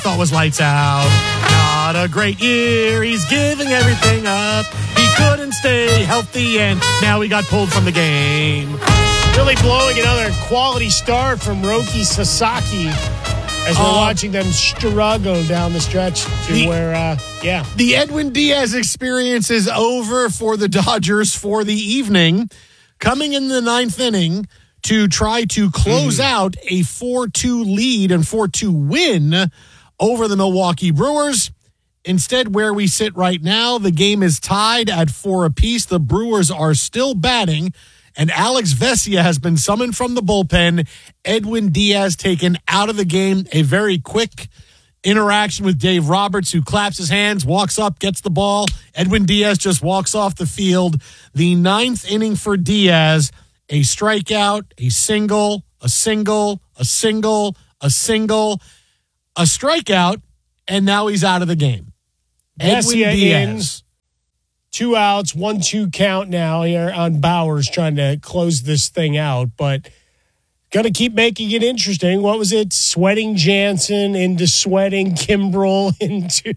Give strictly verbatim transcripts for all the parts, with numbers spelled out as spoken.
thought was lights out. Not a great year. He's giving everything up. He couldn't stay healthy, and now he got pulled from the game. Really blowing another quality start from Roki Sasaki as we're uh, watching them struggle down the stretch to the, where, uh, yeah. The Edwin Diaz experience is over for the Dodgers for the evening. Coming in the ninth inning to try to close mm. out a four two lead and four two win over the Milwaukee Brewers. Instead, where we sit right now, the game is tied at four apiece. The Brewers are still batting, and Alex Vesia has been summoned from the bullpen. Edwin Diaz taken out of the game. A very quick interaction with Dave Roberts, who claps his hands, walks up, gets the ball. Edwin Diaz just walks off the field. The ninth inning for Diaz, a strikeout, a single, a single, a single, a single, a strikeout, and now he's out of the game. Edwin Diaz. Two outs, one two count now here on Bowers trying to close this thing out, but going to keep making it interesting. What was it? Sweating Jansen into sweating Kimbrel into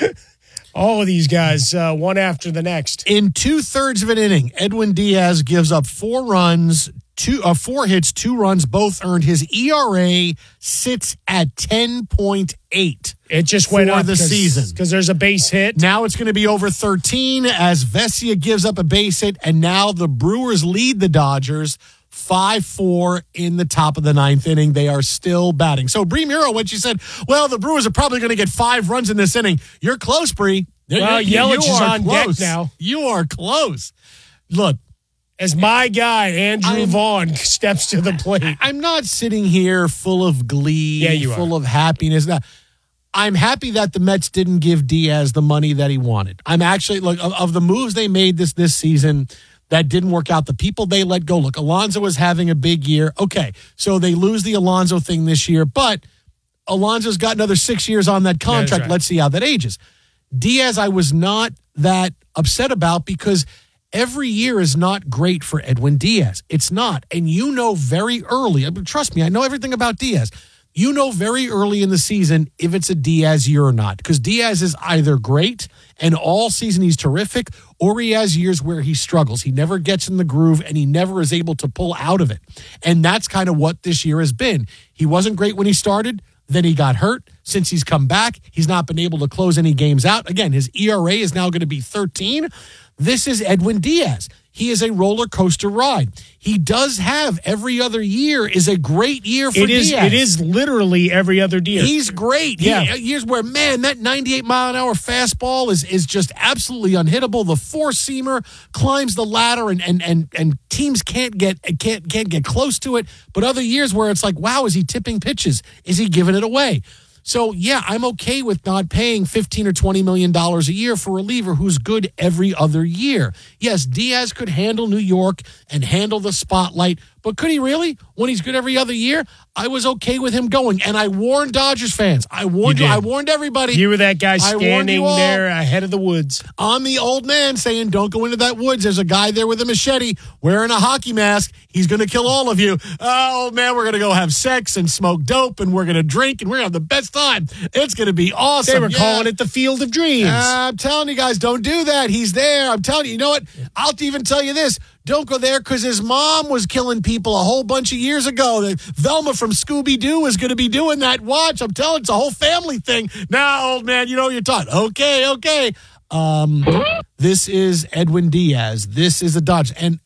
all of these guys, uh, one after the next. In two-thirds of an inning, Edwin Diaz gives up four runs, two, uh, four hits, two runs, both earned. His E R A sits at ten point eight. It just went for up the season because there's a base hit. Now it's going to be over thirteen as Vesia gives up a base hit, and now the Brewers lead the Dodgers five four in the top of the ninth inning. They are still batting. So Bree Muro, when she said, well, the Brewers are probably going to get five runs in this inning, you're close, Bree. Well, you, Yelich you is on close. deck now. You are close. Look, as my guy, Andrew I'm, Vaughn, steps to the plate. I'm not sitting here full of glee, yeah, you full are. of happiness. Now, I'm happy that the Mets didn't give Diaz the money that he wanted. I'm actually, look, of, of the moves they made this this season that didn't work out, the people they let go. Look, Alonso was having a big year. Okay, so they lose the Alonso thing this year, but Alonso's got another six years on that contract. Yeah, right. Let's see how that ages. Diaz, I was not that upset about because every year is not great for Edwin Diaz. It's not. And you know very early, I mean, trust me, I know everything about Diaz. You know very early in the season if it's a Diaz year or not, because Diaz is either great and all season he's terrific, or he has years where he struggles. He never gets in the groove and he never is able to pull out of it. And that's kind of what this year has been. He wasn't great when he started. Then he got hurt. Since he's come back, he's not been able to close any games out. Again, his E R A is now going to be thirteen. This is Edwin Diaz. He is a roller coaster ride. He does have every other year is a great year for it is, Diaz. It is literally every other year. He's great. Yeah. He, years where, man, that ninety-eight mile an hour fastball is is just absolutely unhittable. The four-seamer climbs the ladder and and and and teams can't get can't can't get close to it. But other years where it's like, wow, is he tipping pitches? Is he giving it away? So, yeah, I'm okay with not paying fifteen or twenty million dollars a year for a reliever who's good every other year. Yes, Diaz could handle New York and handle the spotlight, but could he really when he's good every other year? I was okay with him going, and I warned Dodgers fans. I warned you. you I warned everybody. You were that guy standing there ahead of the woods. I'm the old man saying, don't go into that woods. There's a guy there with a machete wearing a hockey mask. He's going to kill all of you. Oh, man, we're going to go have sex and smoke dope, and we're going to drink, and we're going to have the best time. It's going to be awesome. They were yeah. calling it the Field of Dreams. Uh, I'm telling you guys, don't do that. He's there. I'm telling you. You know what? I'll even tell you this. Don't go there because his mom was killing people a whole bunch of years ago. Velma from Scooby-Doo is going to be doing that. Watch. I'm telling you, it's a whole family thing. Now, old man, you know you're taught. Okay, okay. Um, this is Edwin Diaz. This is the Dodgers. And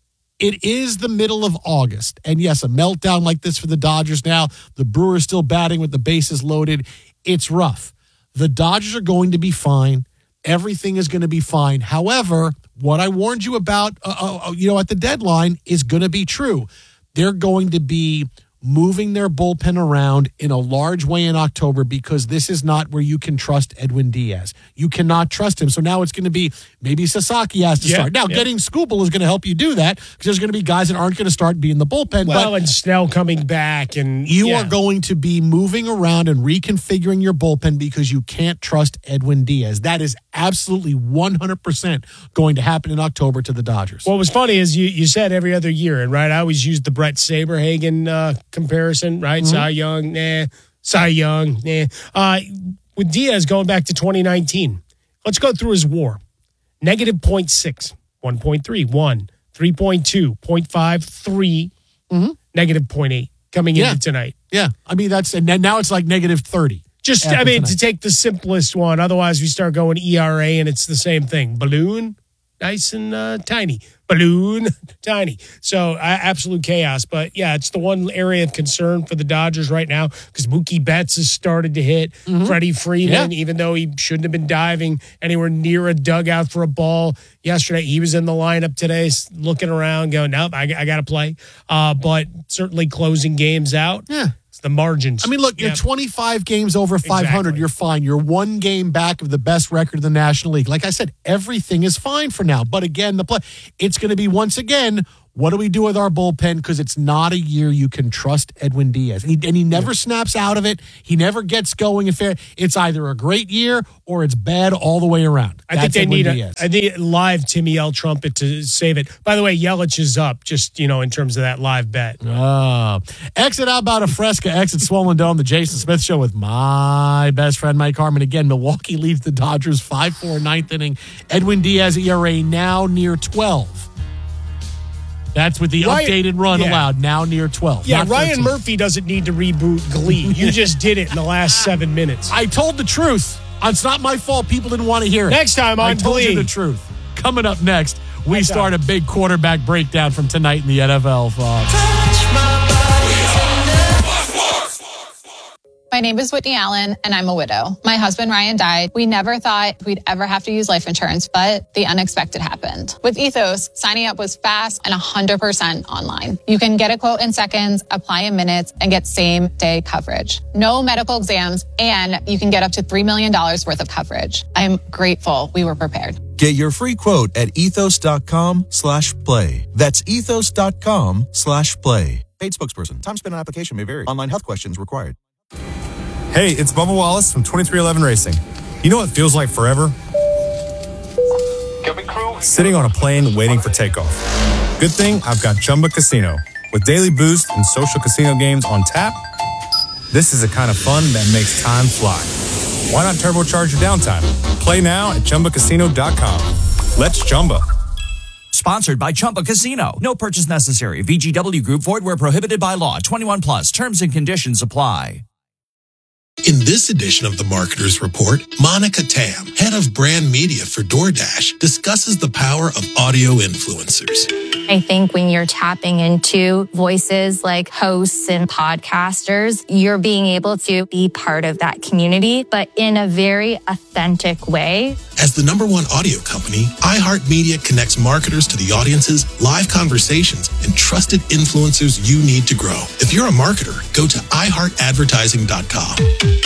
it is the middle of August. And yes, a meltdown like this for the Dodgers now. The Brewers still batting with the bases loaded. It's rough. The Dodgers are going to be fine. Everything is going to be fine. However, what I warned you about, uh, uh, you know, at the deadline is going to be true. They're going to be moving their bullpen around in a large way in October because this is not where you can trust Edwin Diaz. You cannot trust him. So now it's going to be maybe Sasaki has to yeah, start. Now, yeah. getting Skubal is going to help you do that because there's going to be guys that aren't going to start being the bullpen. Well, but and Snell coming back. and You yeah. are going to be moving around and reconfiguring your bullpen because you can't trust Edwin Diaz. That is absolutely one hundred percent going to happen in October to the Dodgers. What was funny is you, you said every other year, and right, I always used the Brett Saberhagen uh, comparison, right? Mm-hmm. Cy Young, nah. Cy Young. Nah. Uh, with Diaz going back to twenty nineteen, let's go through his WAR. Negative zero point six, one point three, one, three point two, zero point five, three, mm-hmm. negative zero point eight coming yeah. into tonight. Yeah. I mean, that's, and now it's like negative thirty. Just, I mean, tonight. To take the simplest one. Otherwise, we start going E R A and it's the same thing. Balloon, nice and uh, tiny. Balloon, tiny. So uh, absolute chaos. But yeah, it's the one area of concern for the Dodgers right now because Mookie Betts has started to hit. Mm-hmm. Freddie Freeman, yeah. even though he shouldn't have been diving anywhere near a dugout for a ball yesterday, he was in the lineup today looking around going, nope, I, I got to play. Uh, but certainly closing games out. Yeah. The margins. I mean, look, you're yep. twenty-five games over five hundred. Exactly. You're fine. You're one game back of the best record in the National League. Like I said, everything is fine for now. But again, the play, it's going to be once again, what do we do with our bullpen? Because it's not a year you can trust Edwin Diaz. And he, and he never yeah. snaps out of it. He never gets going. And fair. It's either a great year or it's bad all the way around. I That's think they Edwin need Diaz. a I think live Timmy L. Trumpet to save it. By the way, Yelich is up just, you know, in terms of that live bet. Oh. Exit out about a Fresca, exit Swollen Dome, the Jason Smith Show with my best friend Mike Harmon. Again, Milwaukee leads the Dodgers five four ninth inning. Edwin Diaz E R A now near twelve. That's with the Ryan, updated run yeah. allowed, now near twelve. Yeah, Ryan Murphy doesn't need to reboot Glee. You just did it in the last seven minutes. I told the truth. It's not my fault people didn't want to hear it. Next time on I told Glee. you the truth. Coming up next, we next start time. a big quarterback breakdown from tonight in the N F L. My name is Whitney Allen, and I'm a widow. My husband, Ryan, died. We never thought we'd ever have to use life insurance, but the unexpected happened. With Ethos, signing up was fast and one hundred percent online. You can get a quote in seconds, apply in minutes, and get same-day coverage. No medical exams, and you can get up to three million dollars worth of coverage. I'm grateful we were prepared. Get your free quote at ethos.com slash play. That's ethos.com slash play. Paid spokesperson. Time spent on application may vary. Online health questions required. Hey, it's Bubba Wallace from twenty-three eleven Racing. You know what feels like forever? Sitting on a plane waiting for takeoff. Good thing I've got Chumba Casino. With daily boost and social casino games on tap, this is the kind of fun that makes time fly. Why not turbocharge your downtime? Play now at Chumba Casino dot com. Let's Chumba. Sponsored by Chumba Casino. No purchase necessary. V G W Group. Void where prohibited by law. twenty-one plus. Terms and conditions apply. In this edition of the Marketer's Report, Monica Tam, head of brand media for DoorDash, discusses the power of audio influencers. I think when you're tapping into voices like hosts and podcasters, you're being able to be part of that community, but in a very authentic way. As the number one audio company, iHeartMedia connects marketers to the audiences, live conversations, and trusted influencers you need to grow. If you're a marketer, go to i heart advertising dot com.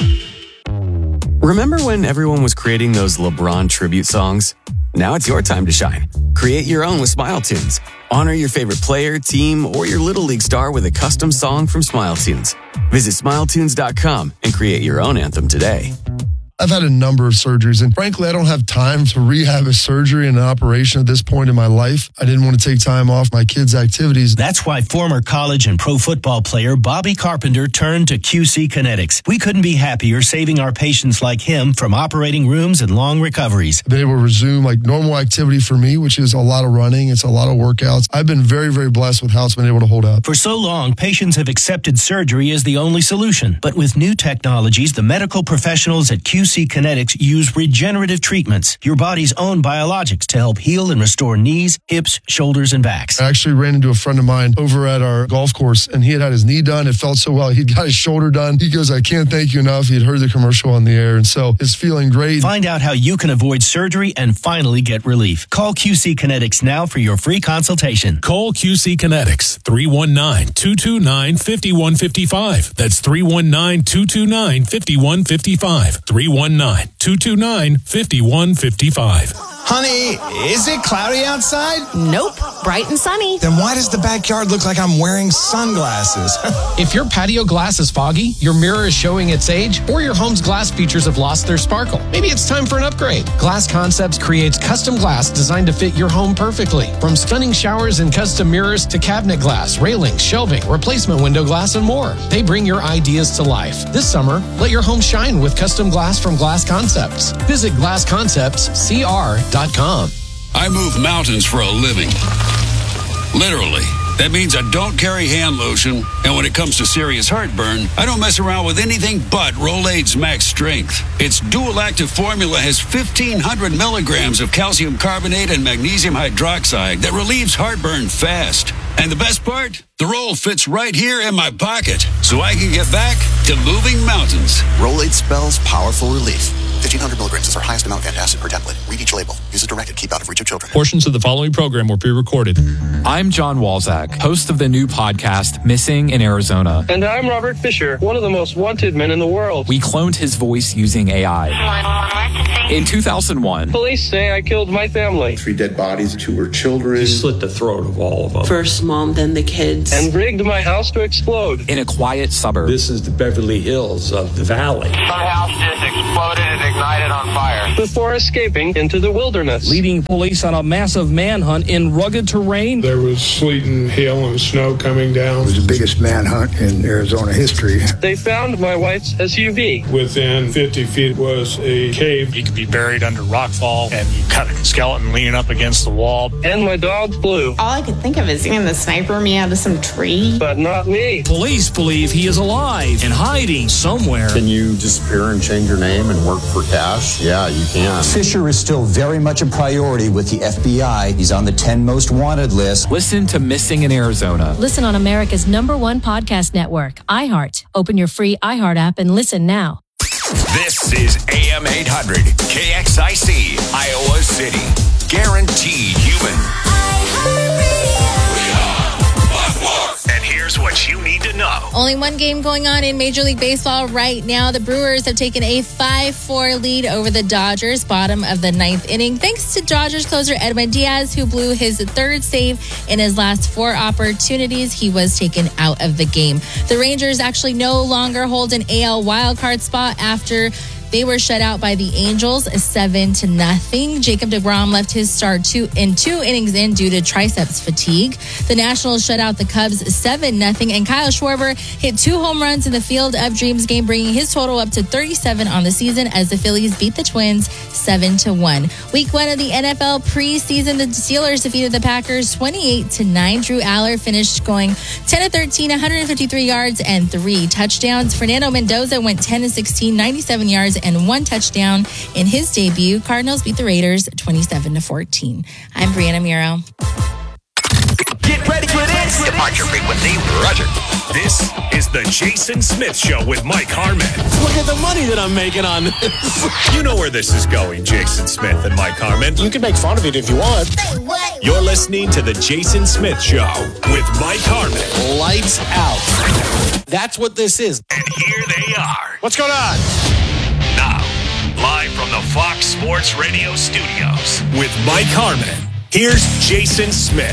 Remember when everyone was creating those LeBron tribute songs? Now it's your time to shine. Create your own with Smile Tunes. Honor your favorite player, team, or your Little League star with a custom song from Smile Tunes. Visit smile tunes dot com and create your own anthem today. I've had a number of surgeries, and frankly, I don't have time to rehab a surgery and an operation at this point in my life. I didn't want to take time off my kids' activities. That's why former college and pro football player Bobby Carpenter turned to Q C Kinetics. We couldn't be happier saving our patients like him from operating rooms and long recoveries. I've been able to resume like normal activity for me, which is a lot of running. It's a lot of workouts. I've been very, very blessed with how it's been able to hold up. For so long, patients have accepted surgery as the only solution. But with new technologies, the medical professionals at Q C Kinetics use regenerative treatments, your body's own biologics, to help heal and restore knees, hips, shoulders, and backs. I actually ran into a friend of mine over at our golf course, and he had had his knee done. It felt so well. He'd got his shoulder done. He goes, I can't thank you enough. He'd heard the commercial on the air, and so it's feeling great. Find out how you can avoid surgery and finally get relief. Call Q C Kinetics now for your free consultation. Call Q C Kinetics, three one nine, two two nine, five one five five. That's three one nine, two two nine, five one five five. three one nine, two two nine, five one five five. Honey, is it cloudy outside? Nope, bright and sunny. Then why does the backyard look like I'm wearing sunglasses? If your patio glass is foggy, your mirror is showing its age, or your home's glass features have lost their sparkle, maybe it's time for an upgrade. Glass Concepts creates custom glass designed to fit your home perfectly. From stunning showers and custom mirrors to cabinet glass, railings, shelving, replacement window glass, and more. They bring your ideas to life. This summer, let your home shine with custom glass from Glass Concepts. Visit glass concepts c r dot com. I move mountains for a living. Literally. That means I don't carry hand lotion, and when it comes to serious heartburn, I don't mess around with anything but Rolaids Max Strength. Its dual-active formula has fifteen hundred milligrams of calcium carbonate and magnesium hydroxide that relieves heartburn fast. And the best part? The roll fits right here in my pocket, so I can get back to moving mountains. Rolaids spells powerful relief. fifteen hundred milligrams is our highest amount of antacid per template. Read each label. Use as directed. Keep out of reach of children. Portions of the following program were pre-recorded. I'm John Walzak, host of the new podcast, Missing in Arizona. And I'm Robert Fisher, one of the most wanted men in the world. We cloned his voice using A I. In two thousand one, police say I killed my family. Three dead bodies, two were children. He slit the throat of all of them. First mom, then the kids. And rigged my house to explode. In a quiet suburb. This is the Beverly Hills of the valley. My house just exploded and ignited on fire. Before escaping into the wilderness. Leading police on a massive manhunt in rugged terrain. There was sleet and hail and snow coming down. It was the biggest manhunt in Arizona history. They found my wife's S U V. Within fifty feet was a cave. You could be buried under rockfall, and you cut a skeleton leaning up against the wall. And my dog Blue. All I could think of is seeing the sniper me out of some tree. But not me. Police believe he is alive and hiding somewhere. Can you disappear and change your name and work for cash? Yeah, you can. Fisher is still very much a priority with the F B I. He's on the ten most wanted list. Listen to Missing in Arizona. Listen on America's number one podcast network, iHeart. Open your free iHeart app and listen now. This is A M eight hundred, K X I C, Iowa City. Guaranteed human. And here's what you need to know. Only one game going on in Major League Baseball right now. The Brewers have taken a five four lead over the Dodgers, bottom of the ninth inning, thanks to Dodgers closer Edwin Diaz, who blew his third save in his last four opportunities. He was taken out of the game. The Rangers actually no longer hold an A L wildcard spot after they were shut out by the Angels, seven to nothing. Jacob deGrom left his start two in two innings in due to triceps fatigue. The Nationals shut out the Cubs seven nothing, and Kyle Schwarber hit two home runs in the Field of Dreams game, bringing his total up to thirty-seven on the season as the Phillies beat the Twins seven to one. Week one of the N F L preseason, the Steelers defeated the Packers twenty-eight to nine. Drew Aller finished going ten to thirteen, one hundred fifty-three yards and three touchdowns. Fernando Mendoza went ten to sixteen, ninety-seven yards and one touchdown in his debut. Cardinals beat the Raiders twenty-seven to fourteen. I'm Brianna Muro. Get ready for this. Departure frequency, Roger. This is the Jason Smith Show with Mike Harmon. Look at the money that I'm making on this. You know where this is going, Jason Smith and Mike Harmon. You can make fun of it if you want. You're listening to the Jason Smith Show with Mike Harmon. Lights out. That's what this is. And here they are. What's going on? Now, live from the Fox Sports Radio studios with Mike Harmon. Here's Jason Smith.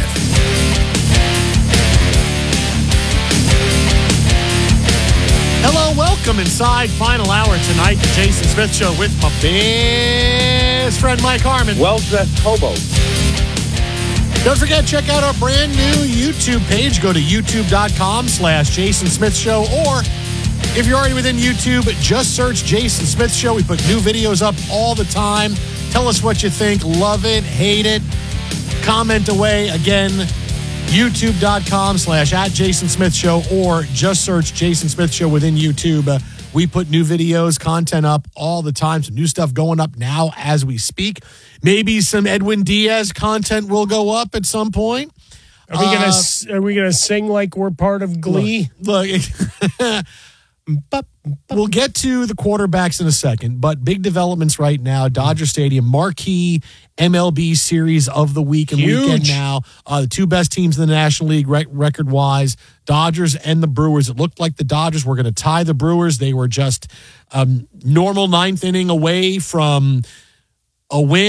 Hello, welcome inside final hour tonight, the Jason Smith Show with my best friend Mike Harmon. Well-dressed hobo. Don't forget, check out our brand new YouTube page. Go to youtube.com slash Jason Smith Show, or if you're already within YouTube, just search Jason Smith Show. We put new videos up all the time. Tell us what you think. Love it, hate it. Comment away. Again, youtube.com slash at Jason Smith Show, or just search Jason Smith Show within YouTube. Uh, we put new videos, content up all the time. Some new stuff going up now as we speak. Maybe some Edwin Diaz content will go up at some point. Are we gonna uh, Are we gonna sing like we're part of Glee? Look, look we'll get to the quarterbacks in a second, but big developments right now. Dodger Stadium, marquee M L B series of the week and Huge. weekend now. Uh, the two best teams in the National League rec- record-wise, Dodgers and the Brewers. It looked like the Dodgers were going to tie the Brewers. They were just um, normal ninth inning away from a win.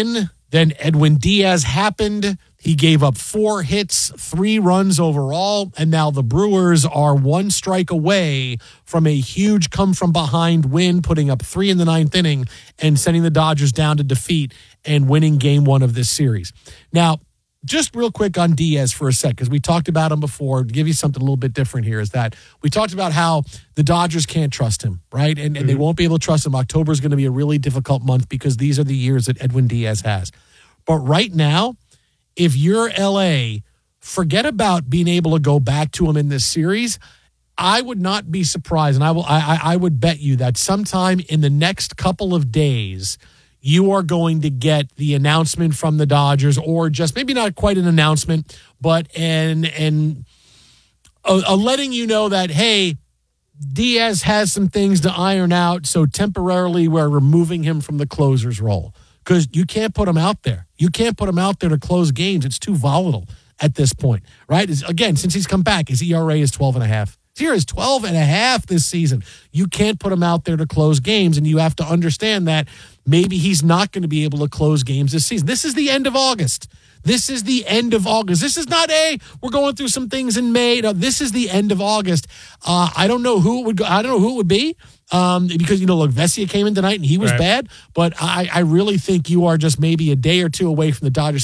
Then Edwin Diaz happened. He gave up four hits, three runs overall, and now the Brewers are one strike away from a huge come-from-behind win, putting up three in the ninth inning and sending the Dodgers down to defeat and winning game one of this series. Now, just real quick on Diaz for a sec, because we talked about him before. To give you something a little bit different here is that we talked about how the Dodgers can't trust him, right? And, and mm-hmm. they won't be able to trust him. October is going to be a really difficult month because these are the years that Edwin Diaz has. But right now, if you're L A, forget about being able to go back to him in this series. I would not be surprised, and I will. I, I would bet you that sometime in the next couple of days, you are going to get the announcement from the Dodgers, or just maybe not quite an announcement, but an and a, a letting you know that, hey, Diaz has some things to iron out, so temporarily we're removing him from the closer's role. Because you can't put him out there. You can't put him out there to close games. It's too volatile at this point, right? It's, again, since he's come back, his E R A is twelve and a half. His E R A is twelve and a half this season. You can't put him out there to close games, and you have to understand that maybe he's not going to be able to close games this season. This is the end of August. This is the end of August. This is not a, we're going through some things in May. No, this is the end of August. Uh, I don't know who it would go. I don't know who it would be. Um, because, you know, look, Vesia came in tonight and he was right. bad, but I, I really think you are just maybe a day or two away from the Dodgers